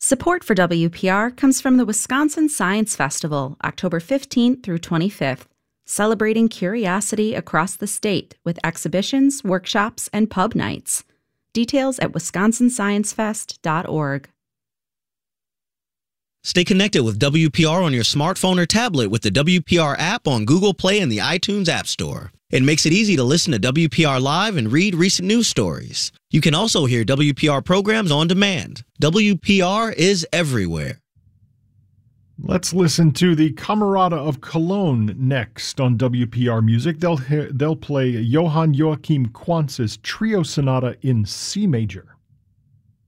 Support for WPR comes from the Wisconsin Science Festival, October 15th through 25th, celebrating curiosity across the state with exhibitions, workshops, and pub nights. Details at wisconsinsciencefest.org. Stay connected with WPR on your smartphone or tablet with the WPR app on Google Play and the iTunes App Store. It makes it easy to listen to WPR live and read recent news stories. You can also hear WPR programs on demand. WPR is everywhere. Let's listen to the Camerata of Cologne next on WPR Music. They'll play Johann Joachim Quantz's Trio Sonata in C major.